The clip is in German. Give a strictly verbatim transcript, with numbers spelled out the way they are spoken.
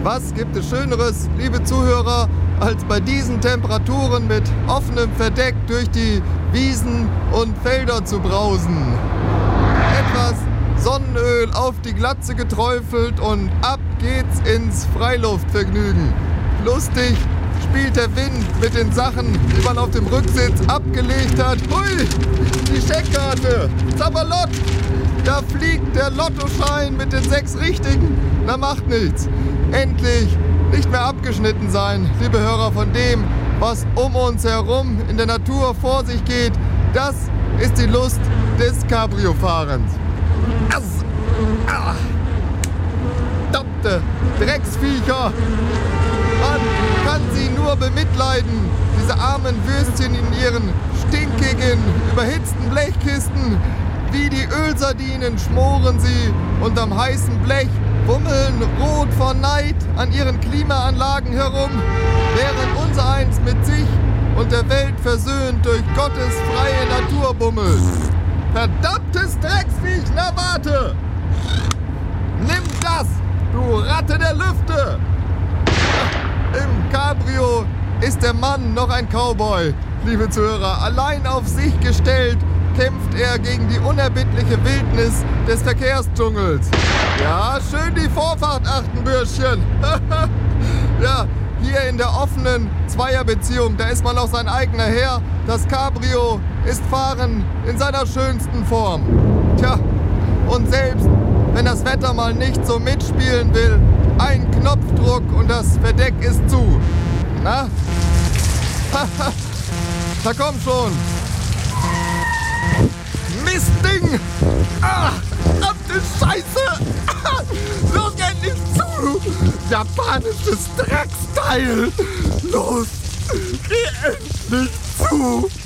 Was gibt es Schöneres, liebe Zuhörer, als bei diesen Temperaturen mit offenem Verdeck durch die Wiesen und Felder zu brausen? Etwas Sonnenöl auf die Glatze geträufelt und ab geht's ins Freiluftvergnügen. Lustig spielt der Wind mit den Sachen, die man auf dem Rücksitz abgelegt hat. Hui, die Scheckkarte, Zabalott, da fliegt der Lottoschein mit den sechs Richtigen. Na, macht nichts. Endlich nicht mehr abgeschnitten sein, liebe Hörer, von dem, was um uns herum in der Natur vor sich geht. Das ist die Lust des Cabrio-Fahrens. Ass, ah, verdammte Drecksviecher! Man kann sie nur bemitleiden, diese armen Würstchen in ihren stinkigen, überhitzten Blechkisten. Wie die Ölsardinen schmoren sie unterm heißen Blech, wummeln rot vor Neid an ihren Klimaanlagen herum, während unsereins mit sich und der Welt versöhnt durch Gottes freie Natur bummelt. Verdammtes Drecksviech, na warte! Nimm das, du Ratte der Lüfte! Im Cabrio ist der Mann noch ein Cowboy, liebe Zuhörer. Allein auf sich gestellt kämpft er gegen die unerbittliche Wildnis des Verkehrsdschungels. Ja, schön die Vorfahrt achten, Bürschchen. Ja, hier in der offenen Zweierbeziehung, da ist man auch sein eigener Herr. Das Cabrio ist Fahren in seiner schönsten Form. Tja, und selbst wenn das Wetter mal nicht so mitspielen will, ein Knopfdruck und das Verdeck ist zu. Na? Da komm schon. Mistding! Ah, verdammte Scheiße! Ah, los, endlich zu! Japanisches Drecksteil! Los, geh endlich zu!